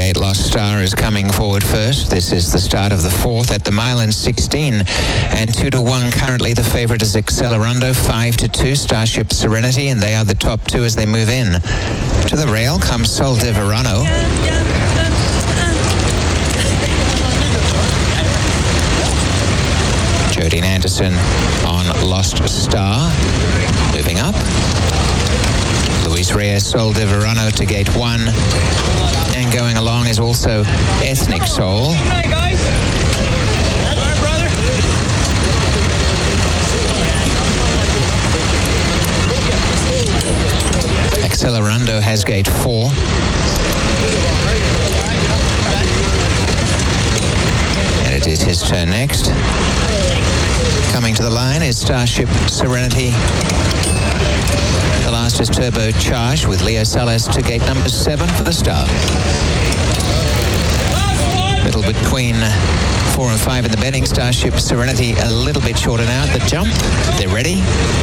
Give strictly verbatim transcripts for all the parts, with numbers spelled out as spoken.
eight, Lost Star is coming forward first. This is the start of the fourth at the mile and sixteen. And two to one currently. The favorite is Accelerando. Five to two, Starship Serenity, and they are the top two as they move in. To the rail comes Sol de Verano. Jodine Anderson on Lost Star. Moving up. Luis Reyes, Sol de Verano to gate one. And going along is also Ethnic Soul. Accelerando has gate four. And it is his turn next. Coming to the line is Starship Serenity. The last is Turbo Charge with Leo Salas to gate number seven for the start. Middle between four and five in the betting. Starship Serenity a little bit shorter now at the jump. They're ready.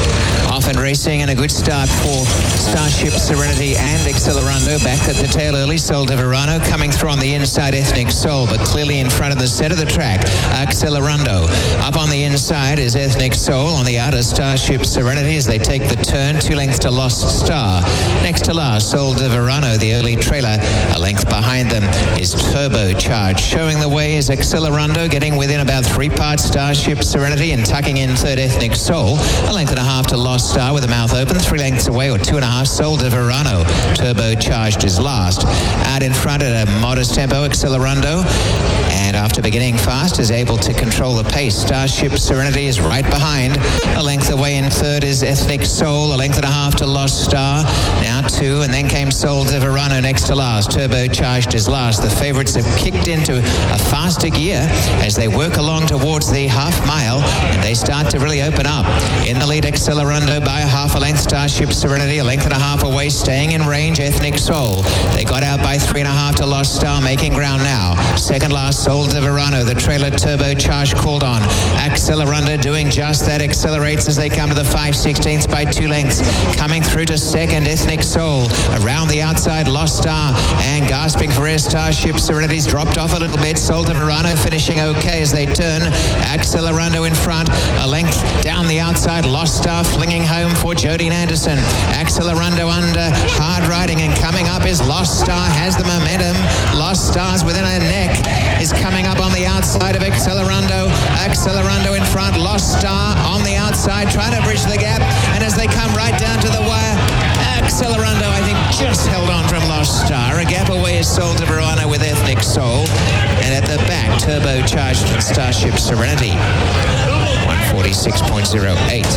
Off and racing, and a good start for Starship Serenity and Accelerando. Back at the tail early, Sol de Verano coming through on the inside, Ethnic Soul, but clearly in front of the set of the track, Accelerando. Up on the inside is Ethnic Soul. On the outer, Starship Serenity as they take the turn, two lengths to Lost Star. Next to last, Sol de Verano, the early trailer. A length behind them is Turbo Charge. Showing the way is Accelerando, getting within about three parts Starship Serenity and tucking in third Ethnic Soul. A length and a half to Lost Star with the mouth open, three lengths away, or two and a half, Sol de Verano. Turbo Charged is last. Out in front at a modest tempo, Accelerando. And after beginning fast, is able to control the pace. Starship Serenity is right behind. A length away in third is Ethnic Soul. A length and a half to Lost Star. Now two, and then came Sol de Verano next to last. Turbo Charged is last. The favorites have kicked into a faster gear as they work along towards the half mile, and they start to really open up. In the lead, Accelerando by a half a length. Starship Serenity a length and a half away, staying in range, Ethnic Soul. They got out by three and a half to Lost Star, making ground now. Second last, Sol de Verano, the trailer Turbo Charge called on. Accelerando doing just that, accelerates as they come to the five sixteenths by two lengths. Coming through to second, Ethnic Soul. Around the outside, Lost Star, and gasping for air, Starship Serenity's dropped off a little bit. Sol de Verano finishing okay as they turn. Accelerando in front, a length down the outside, Lost Star flinging home for Jodine Anderson. Accelerando under, hard riding, and coming up is Lost Star, has the momentum. Lost Star's within her neck, is coming up on the outside of Accelerando. Accelerando in front, Lost Star on the outside, trying to bridge the gap, and as they come right down to the wire, Accelerando, I think, just held on from Lost Star. A gap away is Sol de Verano with Ethnic Soul, and at the back, Turbo Charged Starship Serenity. one forty-six point oh eight.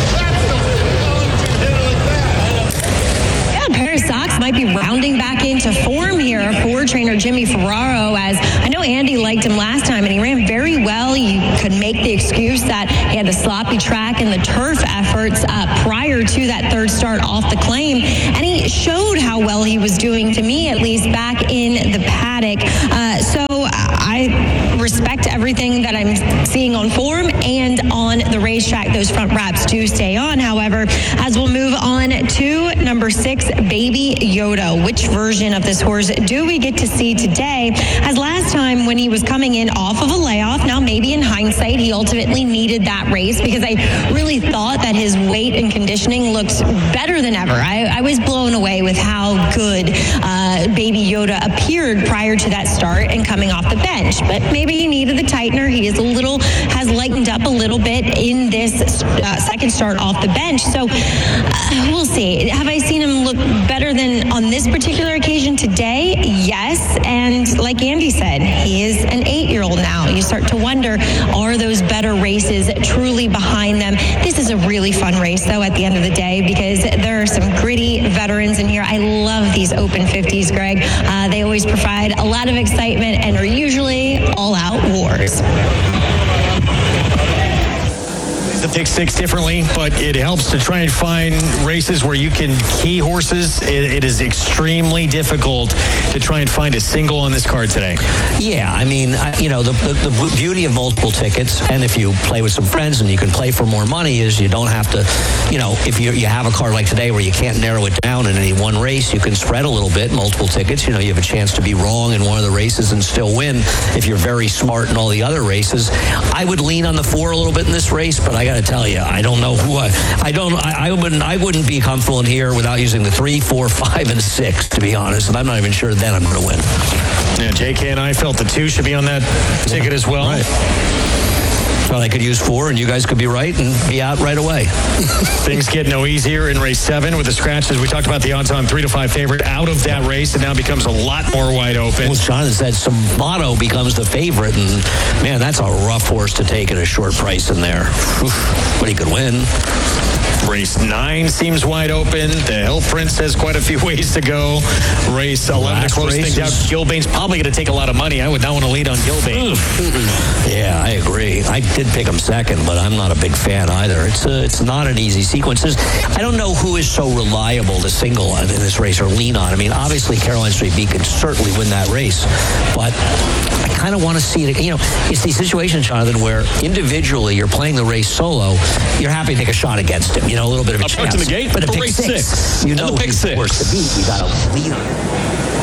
Paris Sox might be rounding back into form here for trainer Jimmy Ferraro, as I know Andy liked him last time and he ran very well. You could make the excuse that he had the sloppy track and the turf efforts uh, prior to that third start off the claim, and he showed how well he was doing, to me at least, back in the paddock. Uh, so I respect everything that I'm seeing on form and on the racetrack. Those front wraps do stay on. However, as we'll move on to number six, Baby Yoda. Which version of this horse do we get to see today? As last time when he was coming in off of a layoff, now maybe in hindsight he ultimately needed that race, because I really thought that his weight and conditioning looked better than ever. I, I was blown away with how good uh, Baby Yoda appeared prior to that start and coming off the bench. But maybe he needed the tightener. He is a little, has lightened up a little bit in this uh, second start off the bench. So uh, we'll see. Have I seen him look better than on this particular occasion today? Yes. And like Andy said, he is an eight-year-old now. You start to wonder, are those better races truly behind them? This is a really fun race, though, at the end of the day, because there are some gritty veterans in here. I love these open fifties, Greg. Uh, they always provide a lot of excitement and are usually all-out wars. the pick six differently, but it helps to try and find races where you can key horses. It, it is extremely difficult to try and find a single on this card today. Yeah, I mean, I, you know, the, the, the beauty of multiple tickets, and if you play with some friends and you can play for more money, is you don't have to, you know, if you you have a card like today where you can't narrow it down in any one race, you can spread a little bit, multiple tickets. You know, you have a chance to be wrong in one of the races and still win if you're very smart in all the other races. I would lean on the four a little bit in this race, but I got to tell you, I don't know who I, I don't, I, I wouldn't, I wouldn't be comfortable in here without using the three, four, five, and six, to be honest. And I'm not even sure then I'm going to win. Yeah, J K and I felt the two should be on that ticket as well. Right. Well, I could use four, and you guys could be right and be out right away. Things get no easier in race seven with the scratches. We talked about the odds-on three to five favorite out of that race. It now becomes a lot more wide open. Well, Jonathan said Somvato becomes the favorite, and man, that's a rough horse to take at a short price in there. Oof, but he could win. Race nine seems wide open. The Hill Prince has quite a few ways to go. Race eleven to close things out. Gilbane's probably going to take a lot of money. I would not want to lead on Gilbane. Yeah, I agree. I did pick him second, but I'm not a big fan either. It's a, it's not an easy sequence. There's, I don't know who is so reliable to single on in this race or lean on. I mean, obviously Caroline Street B could certainly win that race, but I kind of want to see it. You know, it's the situation, Jonathan, where individually you're playing the race solo. You're happy to take a shot against him. You know, a little bit of a Up chance. to the gate, but a pick race six, six. you know, the pick who's six. worse to beat. You got to lean on it.